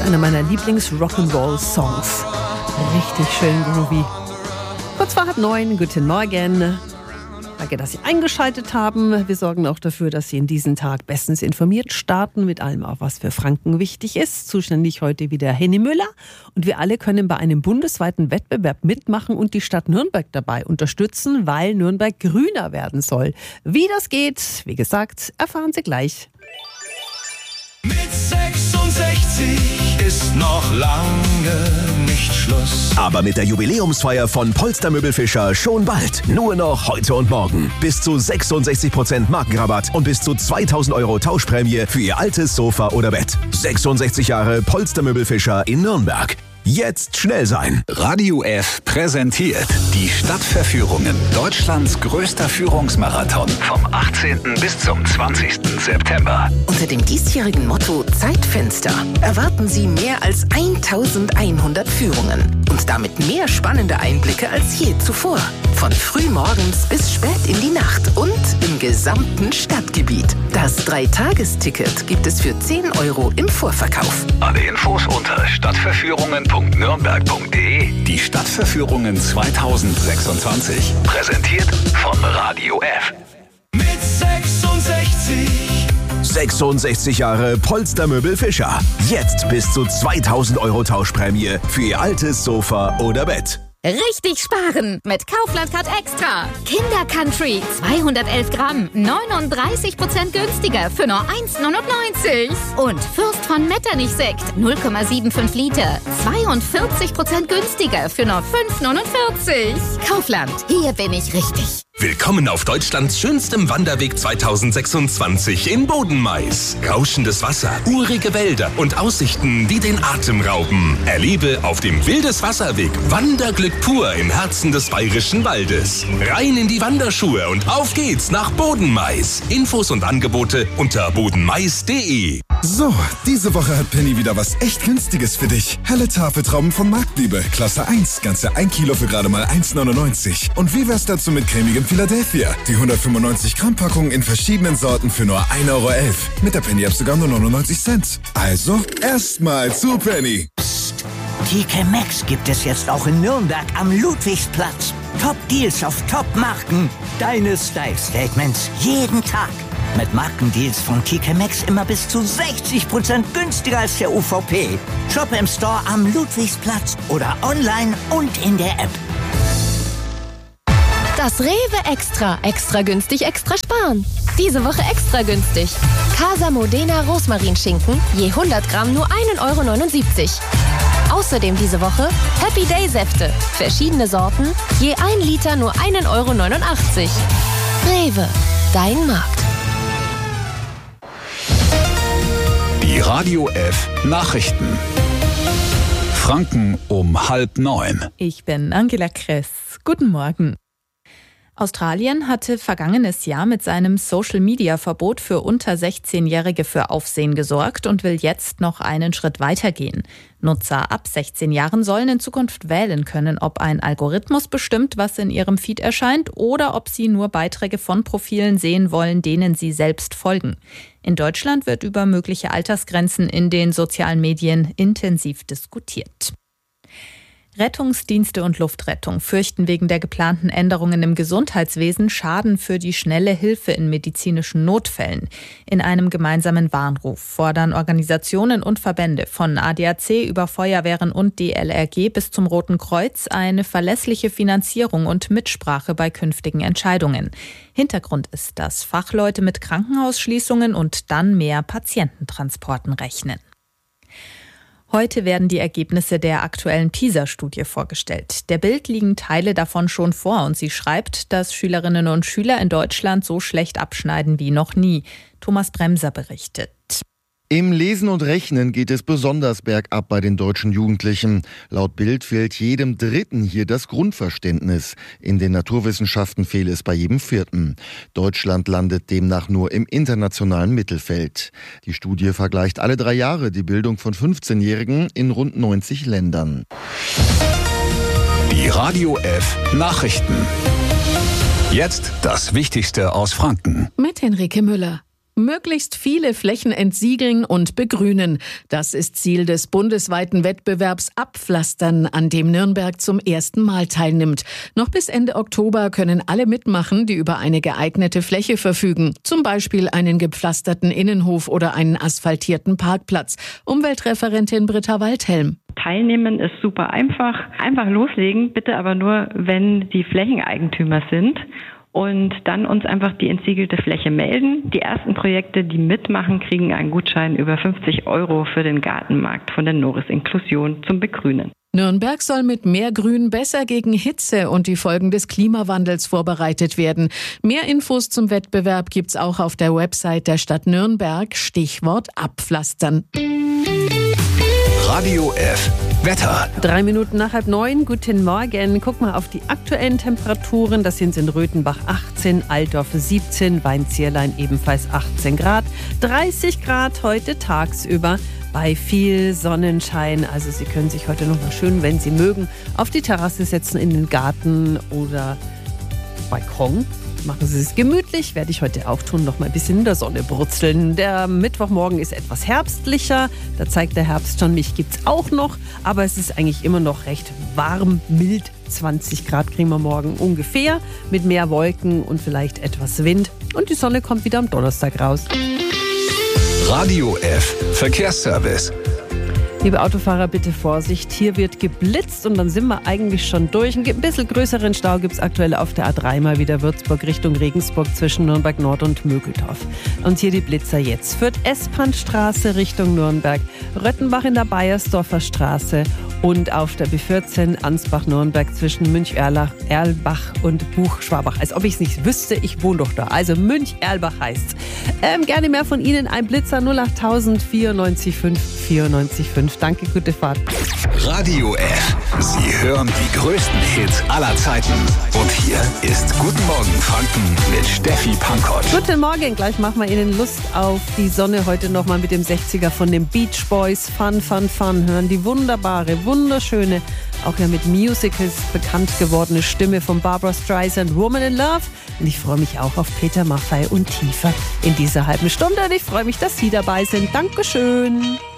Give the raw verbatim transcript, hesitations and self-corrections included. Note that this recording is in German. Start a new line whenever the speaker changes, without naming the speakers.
einer meiner Lieblings-Rock'n'Roll-Songs. Richtig schön groovy. Kurz vor halb neun, guten Morgen. Danke, dass Sie eingeschaltet haben. Wir sorgen auch dafür, dass Sie in diesen Tag bestens informiert starten, mit allem auch, was für Franken wichtig ist. Zuständig heute wieder Henny Müller. Und wir alle können bei einem bundesweiten Wettbewerb mitmachen und die Stadt Nürnberg dabei unterstützen, weil Nürnberg grüner werden soll. Wie das geht, wie gesagt, erfahren Sie gleich.
Mit sechsundsechzig ist noch lange nicht Schluss.
Aber mit der Jubiläumsfeier von Polster Möbelfischer schon bald. Nur noch heute und morgen. Bis zu sechsundsechzig Prozent Markenrabatt und bis zu zweitausend Euro Tauschprämie für Ihr altes Sofa oder Bett. sechsundsechzig Jahre Polster Möbelfischer in Nürnberg. Jetzt schnell sein.
Radio F präsentiert die Stadtverführungen. Deutschlands größter Führungsmarathon vom achtzehnten bis zum zwanzigsten September.
Unter dem diesjährigen Motto Zeitfenster erwarten Sie mehr als eintausendeinhundert Führungen und damit mehr spannende Einblicke als je zuvor. Von frühmorgens bis spät in die Nacht und im gesamten Stadtgebiet. Das Dreitagesticket gibt es für zehn Euro im Vorverkauf.
Alle Infos unter stadtverführungen punkt nürnberg punkt de. Die Stadtverführungen zweitausendsechsundzwanzig. Präsentiert vom Radio F.
Mit sechsundsechzig.
sechsundsechzig Jahre Polster Möbelfischer. Jetzt bis zu zweitausend Euro Tauschprämie für Ihr altes Sofa oder Bett.
Richtig sparen mit Kaufland Card Extra. Kinder Country zweihundertelf Gramm, neununddreißig Prozent günstiger für nur eins neunundneunzig. Und Fürst von Metternich Sekt null Komma fünfundsiebzig Liter, zweiundvierzig Prozent günstiger für nur fünf neunundvierzig. Kaufland, hier bin ich richtig.
Willkommen auf Deutschlands schönstem Wanderweg zweitausendsechsundzwanzig in Bodenmais. Rauschendes Wasser, urige Wälder und Aussichten, die den Atem rauben. Erlebe auf dem Wildes Wasserweg Wanderglück pur im Herzen des bayerischen Waldes. Rein in die Wanderschuhe und auf geht's nach Bodenmais. Infos und Angebote unter bodenmais punkt de.
So, diese Woche hat Penny wieder was echt Günstiges für dich. Helle Tafeltrauben von Marktliebe, Klasse eins, ganze ein Kilo für gerade mal eins neunundneunzig. Und wie wär's dazu mit cremigem Philadelphia? Die hundertfünfundneunzig Gramm Packung in verschiedenen Sorten für nur ein Euro elf. Mit der Penny App sogar nur neunundneunzig Cent. Also, erstmal zu Penny.
Psst, T K Maxx gibt es jetzt auch in Nürnberg am Ludwigsplatz. Top-Deals auf Top-Marken. Deine Style-Statements jeden Tag. Mit Markendeals von T K Maxx immer bis zu sechzig Prozent günstiger als der U V P. Shop im Store am Ludwigsplatz oder online und in der App.
Das Rewe Extra. Extra günstig, extra sparen. Diese Woche extra günstig. Casa Modena Rosmarinschinken, je hundert Gramm nur ein Euro neunundsiebzig. Außerdem diese Woche Happy Day Säfte. Verschiedene Sorten, je ein Liter nur ein Euro neunundachtzig. Rewe, dein Markt.
Die Radio F Nachrichten. Franken um halb neun.
Ich bin Angela Kress. Guten Morgen. Australien hatte vergangenes Jahr mit seinem Social-Media-Verbot für unter sechzehnjährige für Aufsehen gesorgt und will jetzt noch einen Schritt weitergehen. Nutzer ab sechzehn Jahren sollen in Zukunft wählen können, ob ein Algorithmus bestimmt, was in ihrem Feed erscheint, oder ob sie nur Beiträge von Profilen sehen wollen, denen sie selbst folgen. In Deutschland wird über mögliche Altersgrenzen in den sozialen Medien intensiv diskutiert. Rettungsdienste und Luftrettung fürchten wegen der geplanten Änderungen im Gesundheitswesen Schaden für die schnelle Hilfe in medizinischen Notfällen. In einem gemeinsamen Warnruf fordern Organisationen und Verbände von A D A C über Feuerwehren und D L R G bis zum Roten Kreuz eine verlässliche Finanzierung und Mitsprache bei künftigen Entscheidungen. Hintergrund ist, dass Fachleute mit Krankenhausschließungen und dann mehr Patiententransporten rechnen. Heute werden die Ergebnisse der aktuellen PISA-Studie vorgestellt. Der Bild liegen Teile davon schon vor und sie schreibt, dass Schülerinnen und Schüler in Deutschland so schlecht abschneiden wie noch nie. Thomas Bremser berichtet.
Im Lesen und Rechnen geht es besonders bergab bei den deutschen Jugendlichen. Laut Bild fehlt jedem Dritten hier das Grundverständnis. In den Naturwissenschaften fehle es bei jedem Vierten. Deutschland landet demnach nur im internationalen Mittelfeld. Die Studie vergleicht alle drei Jahre die Bildung von fünfzehnjährigen in rund neunzig Ländern.
Die Radio F Nachrichten. Jetzt das Wichtigste aus Franken.
Mit Henrike Müller. Möglichst viele Flächen entsiegeln und begrünen. Das ist Ziel des bundesweiten Wettbewerbs Abpflastern, an dem Nürnberg zum ersten Mal teilnimmt. Noch bis Ende Oktober können alle mitmachen, die über eine geeignete Fläche verfügen. Zum Beispiel einen gepflasterten Innenhof oder einen asphaltierten Parkplatz. Umweltreferentin Britta Waldhelm.
Teilnehmen ist super einfach. Einfach loslegen, bitte aber nur, wenn die Flächeneigentümer sind. Und dann uns einfach die entsiegelte Fläche melden. Die ersten Projekte, die mitmachen, kriegen einen Gutschein über fünfzig Euro für den Gartenmarkt von der Noris Inklusion zum Begrünen.
Nürnberg soll mit mehr Grün besser gegen Hitze und die Folgen des Klimawandels vorbereitet werden. Mehr Infos zum Wettbewerb gibt's auch auf der Website der Stadt Nürnberg. Stichwort Abpflastern.
Radio F. Wetter.
Drei Minuten nach halb neun. Guten Morgen. Guck mal auf die aktuellen Temperaturen. Das sind in Röthenbach achtzehn, Altdorf siebzehn, Weinzierlein ebenfalls achtzehn Grad. dreißig Grad heute tagsüber bei viel Sonnenschein. Also Sie können sich heute noch mal schön, wenn Sie mögen, auf die Terrasse setzen, in den Garten oder Balkon. Machen Sie es gemütlich, werde ich heute auch tun, noch mal ein bisschen in der Sonne brutzeln. Der Mittwochmorgen ist etwas herbstlicher, da zeigt der Herbst schon, mich gibt es auch noch, aber es ist eigentlich immer noch recht warm, mild. zwanzig Grad kriegen wir morgen ungefähr, mit mehr Wolken und vielleicht etwas Wind. Und die Sonne kommt wieder am Donnerstag raus.
Radio F. Verkehrsservice.
Liebe Autofahrer, bitte Vorsicht. Hier wird geblitzt und dann sind wir eigentlich schon durch. Ein bisschen größeren Stau gibt es aktuell auf der A drei mal wieder Würzburg Richtung Regensburg zwischen Nürnberg Nord und Mögeldorf. Und hier die Blitzer jetzt. Führt Espanstraße Richtung Nürnberg, Röttenbach in der Bayersdorfer Straße und auf der B vierzehn Ansbach-Nürnberg zwischen Münch-Erlach, Erlbach und Buchschwabach. Als ob ich es nicht wüsste, ich wohne doch da. Also Münch-Erlbach heißt's. Ähm, gerne mehr von Ihnen. Ein Blitzer null acht tausend vierundneunzig fünf vierundneunzig fünf. Danke, gute Fahrt.
Radio F. Sie hören die größten Hits aller Zeiten. Und hier ist Guten Morgen Franken mit Steffi Pankott.
Guten Morgen. Gleich machen wir Ihnen Lust auf die Sonne heute nochmal mit dem sechziger von den Beach Boys. Fun, fun, fun. Hören die wunderbare, wunderschöne, auch ja mit Musicals bekannt gewordene Stimme von Barbra Streisand, Woman in Love. Und ich freue mich auch auf Peter Maffay und Tiefer in dieser halben Stunde. Und ich freue mich, dass Sie dabei sind. Dankeschön.